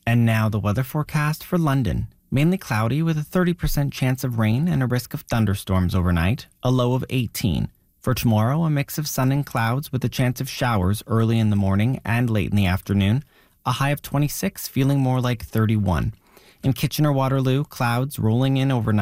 And now the weather forecast for London. Mainly cloudy with a 30% chance of rain and a risk of thunderstorms overnight, a low of 18. For tomorrow, a mix of sun and clouds with a chance of showers early in the morning and late in the afternoon, a high of 26, feeling more like 31. In Kitchener-Waterloo, clouds rolling in overnight.